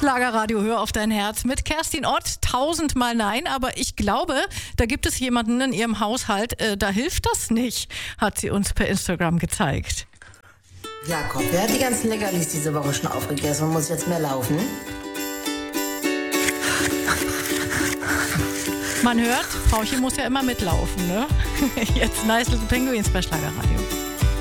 Schlagerradio, hör auf dein Herz mit Kerstin Ott. 1000-mal nein, aber ich glaube, da gibt es jemanden in ihrem Haushalt, da hilft das nicht, hat sie uns per Instagram gezeigt. Jakob, wer hat die ganzen Leckerlis diese Woche schon aufgegessen und muss jetzt mehr laufen? Man hört, Frauchen muss ja immer mitlaufen, ne? Jetzt Nice Little Penguins bei Schlagerradio.